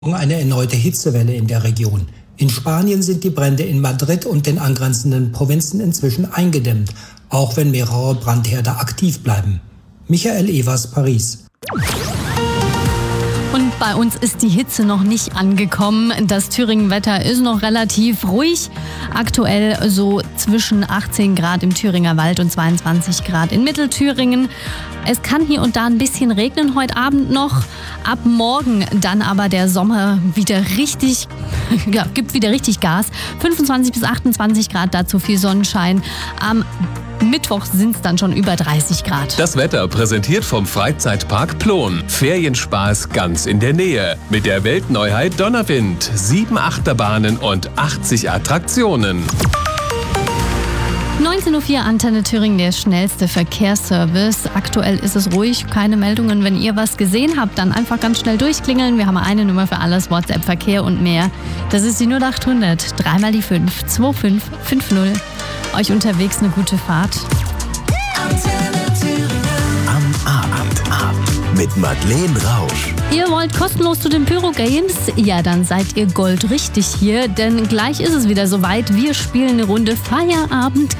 Eine erneute Hitzewelle in der Region. In Spanien sind die Brände in Madrid und den angrenzenden Provinzen inzwischen eingedämmt, auch wenn mehrere Brandherde aktiv bleiben. Michael Evers, Paris. Und bei uns ist die Hitze noch nicht angekommen. Das Thüringen-Wetter ist noch relativ ruhig. Aktuell so zwischen 18 Grad im Thüringer Wald und 22 Grad in Mittelthüringen. Es kann hier und da ein bisschen regnen heute Abend noch. Ab morgen dann aber der Sommer wieder richtig, gibt wieder richtig Gas. 25 bis 28 Grad, dazu viel Sonnenschein. Am Mittwoch sind es dann schon über 30 Grad. Das Wetter präsentiert vom Freizeitpark Plon. Ferienspaß ganz in der Nähe. Mit der Weltneuheit Donnerwind. 7 Achterbahnen und 80 Attraktionen. 19.04 Uhr, Antenne Thüringen, der schnellste Verkehrsservice. Aktuell ist es ruhig, keine Meldungen. Wenn ihr was gesehen habt, dann einfach ganz schnell durchklingeln. Wir haben eine Nummer für alles, WhatsApp, Verkehr und mehr. Das ist die 0800 3 mal die 5 2550. Euch unterwegs eine gute Fahrt. Am Abend mit Madeleine Rausch. Ihr wollt kostenlos zu den Pyro Games? Ja, dann seid ihr goldrichtig hier, denn gleich ist es wieder soweit. Wir spielen eine Runde Feierabend